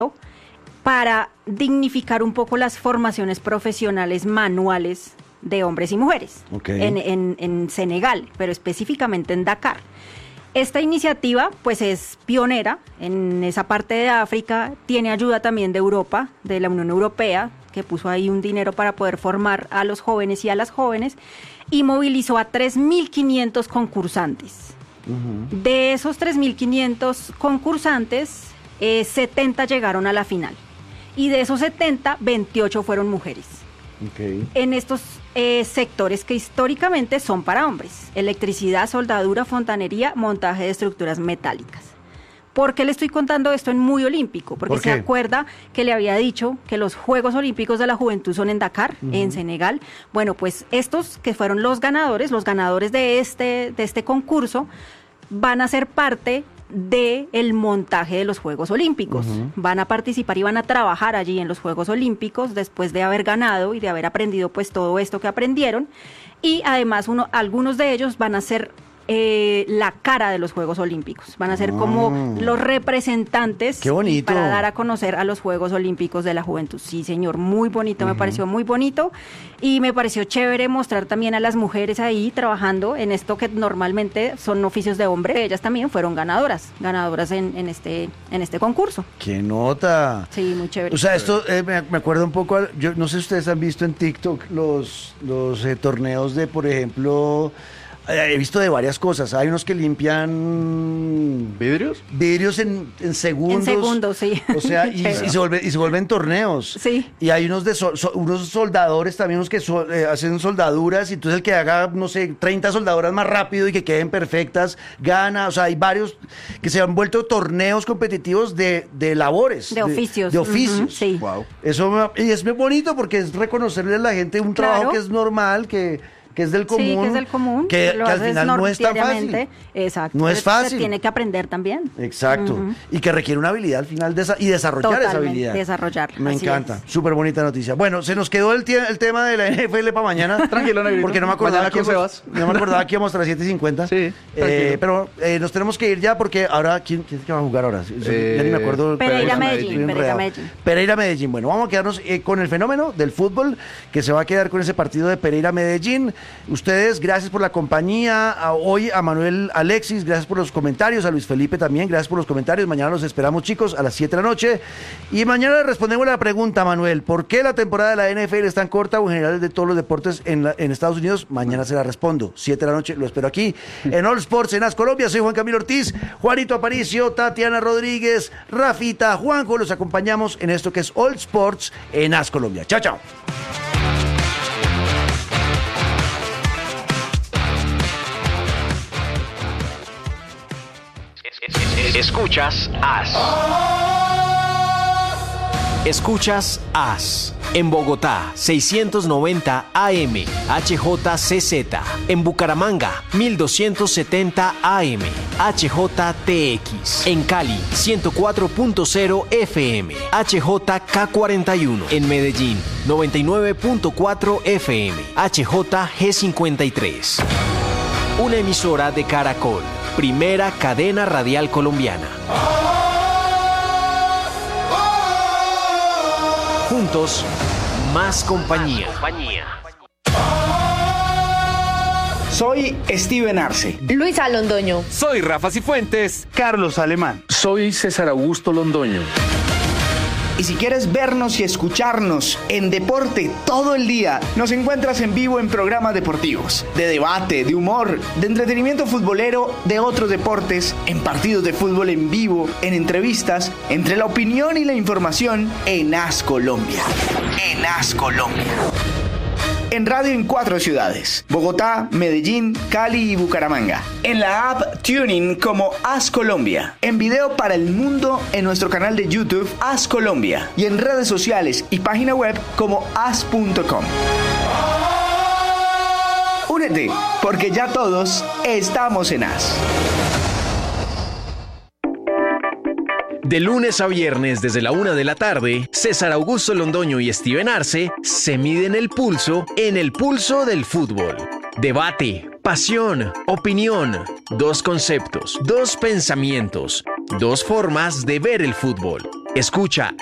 para dignificar un poco las formaciones profesionales manuales de hombres y mujeres en Senegal, pero específicamente en Dakar. Esta iniciativa pues es pionera en esa parte de África, tiene ayuda también de Europa, de la Unión Europea, que puso ahí un dinero para poder formar a los jóvenes y a las jóvenes, y movilizó a 3.500 concursantes. De esos 3.500 concursantes, 70 llegaron a la final, y de esos 70, 28 fueron mujeres. En estos sectores que históricamente son para hombres: electricidad, soldadura, fontanería, montaje de estructuras metálicas. ¿Por qué le estoy contando esto en Muy Olímpico? Porque se acuerda que le había dicho que los Juegos Olímpicos de la Juventud son en Dakar, en Senegal. Bueno, pues estos que fueron los ganadores de este concurso, van a ser parte del montaje de los Juegos Olímpicos. Van a participar y van a trabajar allí en los Juegos Olímpicos después de haber ganado y de haber aprendido pues todo esto que aprendieron, y además algunos de ellos van a ser la cara de los Juegos Olímpicos, van a ser como los representantes para dar a conocer a los Juegos Olímpicos de la Juventud. Sí, señor, muy bonito, me pareció muy bonito, y me pareció chévere mostrar también a las mujeres ahí trabajando en esto que normalmente son oficios de hombre. Ellas también fueron ganadoras en este concurso. ¡Qué nota! Sí, muy chévere. O sea, esto me acuerda un poco, yo no sé si ustedes han visto en TikTok los torneos de, por ejemplo, he visto de varias cosas. Hay unos que limpian vidrios en segundos. En segundos, sí. O sea, y se vuelven torneos. Sí. Y hay unos unos soldadores también, unos que hacen soldaduras, y entonces el que haga, no sé, 30 soldaduras más rápido y que queden perfectas, gana. O sea, hay varios que se han vuelto torneos competitivos de labores. De oficios. De oficios. Sí. Wow. Y es muy bonito porque es reconocerle a la gente un trabajo que es normal, que es del común. Sí, que es del común. Que al final no es tan fácil. Exacto. No es fácil. Se tiene que aprender también. Exacto. Y que requiere una habilidad al final y desarrollar esa habilidad. Desarrollarla. Me encanta. Súper bonita noticia. Bueno, se nos quedó el tema de la NFL para mañana. Tranquilo, Negrito. Porque no me acordaba que íbamos a las 7:50. Sí. Pero nos tenemos que ir ya, porque ahora, ¿quién es que va a jugar ahora? Ya ni me acuerdo. Pereira Medellín. Bueno, vamos a quedarnos con el fenómeno del fútbol, que se va a quedar con ese partido de Pereira Medellín. Ustedes, gracias por la compañía. Hoy a Manuel Alexis, gracias por los comentarios. A Luis Felipe también, gracias por los comentarios. Mañana los esperamos, chicos, a las 7 de la noche. Y mañana le respondemos la pregunta, Manuel: ¿por qué la temporada de la NFL es tan corta, o en general de todos los deportes en Estados Unidos? Mañana se la respondo. 7 de la noche, lo espero aquí en All Sports en AS Colombia. Soy Juan Camilo Ortiz, Juanito Aparicio, Tatiana Rodríguez, Rafita, Juanjo. Los acompañamos en esto que es All Sports en AS Colombia. Chao, chao. Escuchas AS. Escuchas AS. En Bogotá, 690 AM, HJCZ. En Bucaramanga, 1270 AM, HJTX. En Cali, 104.0 FM, HJK41. En Medellín, 99.4 FM, HJG53. Una emisora de Caracol, primera cadena radial colombiana. Juntos, más compañía. Soy Steven Arce. Luisa Londoño. Soy Rafa Cifuentes. Carlos Alemán. Soy César Augusto Londoño. Y si quieres vernos y escucharnos en deporte todo el día, nos encuentras en vivo en programas deportivos, de debate, de humor, de entretenimiento futbolero, de otros deportes, en partidos de fútbol en vivo, en entrevistas, entre la opinión y la información, en AS Colombia. En AS Colombia. En radio en 4 ciudades: Bogotá, Medellín, Cali y Bucaramanga. En la app TuneIn como AS Colombia. En video para el mundo en nuestro canal de YouTube AS Colombia. Y en redes sociales y página web como as.com. Únete, porque ya todos estamos en AS. De lunes a viernes desde la 1 de la tarde, César Augusto Londoño y Steven Arce se miden el pulso en el pulso del fútbol. Debate, pasión, opinión, 2 conceptos, 2 pensamientos, 2 formas de ver el fútbol. Escucha